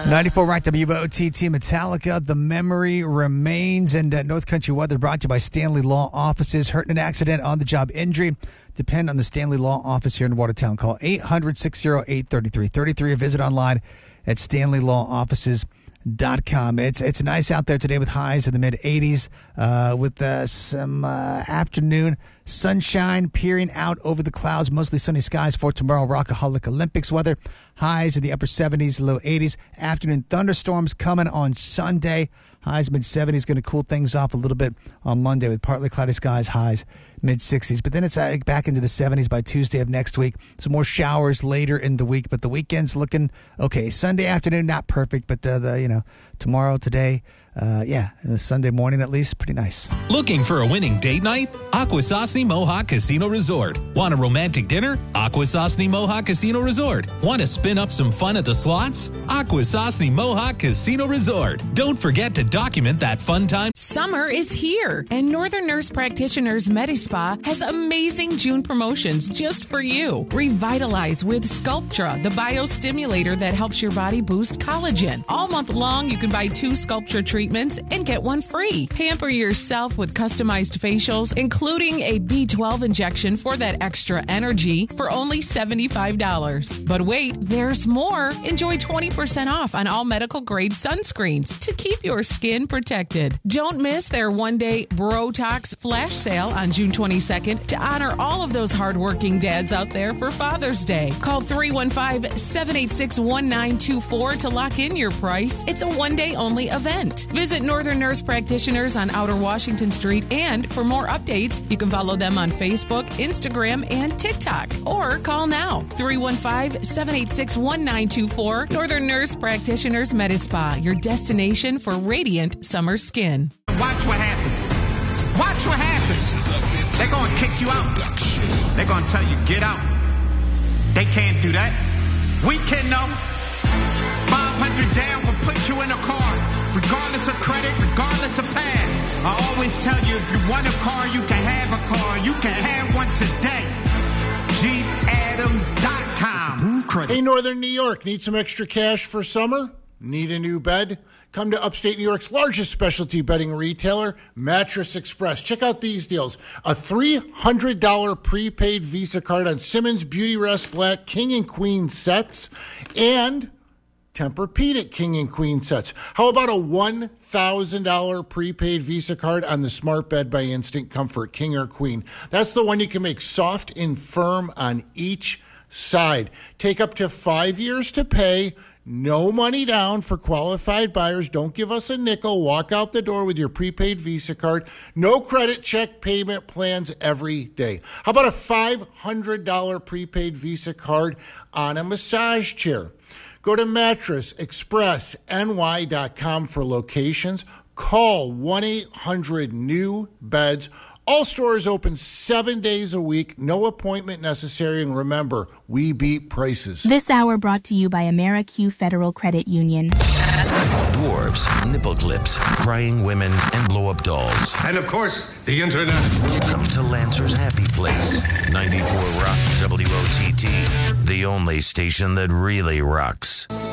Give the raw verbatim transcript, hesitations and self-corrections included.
ninety-four Rock W O T T Metallica, The Memory Remains, and uh, North Country Weather brought to you by Stanley Law Offices. Hurt in an accident, on-the-job injury, depend on the Stanley Law Office here in Watertown. Call eight hundred, six oh eight, three three three three or visit online at stanley law offices dot com. It's it's nice out there today with highs in the mid eighties, uh, with uh, some uh, afternoon sunshine peering out over the clouds. Mostly sunny skies for tomorrow. Rockaholic Olympics weather. Highs in the upper seventies, low eighties. Afternoon thunderstorms coming on Sunday. Highs mid seventies, going to cool things off a little bit on Monday with partly cloudy skies. Highs mid sixties. But then it's uh, back into the seventies by Tuesday of next week. Some more showers later in the week, but the weekend's looking okay. Sunday afternoon, not perfect, but uh, the you know tomorrow, today, uh, yeah, Sunday morning at least, pretty nice. Looking for a winning date night? Akwesasne Mohawk Casino Resort. Want a romantic dinner? Akwesasne Mohawk Casino Resort. Want to spin up some fun at the slots? Akwesasne Mohawk Casino Resort. Don't forget to document that fun time. Summer is here, and Northern Nurse Practitioners MediSpa has amazing June promotions just for you. Revitalize with Sculptra, the biostimulator that helps your body boost collagen. All month long, you can buy two Sculptra treatments and get one free. Pamper yourself with customized facials, including a B twelve injection for that extra energy for only seventy-five dollars. But wait, there's more. Enjoy twenty percent off on all medical-grade sunscreens to keep your skin protected. Don't miss their one-day Brotox flash sale on June twenty-second to honor all of those hardworking dads out there for Father's Day. Call three one five, seven eight six, one nine two four to lock in your price. It's a one-day only event. Visit Northern Nurse Practitioners on Outer Washington Street, and for more updates, you can follow them on Facebook, Instagram, and TikTok. Or call now, three one five, seven eight six, one nine two four. Northern Nurse Practitioners MediSpa, your destination for radiant summer skin. Watch what happens. Watch what happens. They're going to kick you out. They're going to tell you, get out. They can't do that. We can, though. five hundred down will put you in a car, regardless of credit, regardless of past. I always tell you, if you want a car, you can have a car. You can have one today. Jeep Adams dot com. Prove credit. Hey, Northern New York, need some extra cash for summer? Need a new bed? Come to upstate New York's largest specialty bedding retailer, Mattress Express. Check out these deals. A three hundred dollars prepaid Visa card on Simmons Beautyrest Black King and Queen sets and Tempur-Pedic King and Queen sets. How about a one thousand dollars prepaid Visa card on the Smart Bed by Instant Comfort, King or Queen? That's the one you can make soft and firm on each side. Take up to five years to pay. No money down for qualified buyers. Don't give us a nickel. Walk out the door with your prepaid Visa card. No credit check payment plans every day. How about a five hundred dollars prepaid Visa card on a massage chair? Go to mattress express n y dot com for locations. Call one eight hundred new beds. All stores open seven days a week. No appointment necessary. And remember, we beat prices. This hour brought to you by AmeriQ Federal Credit Union. Dwarves, nipple clips, crying women, and blow-up dolls. And, of course, the internet. Welcome to Lancer's Happy Place. ninety-four Rock W O T T, the only station that really rocks.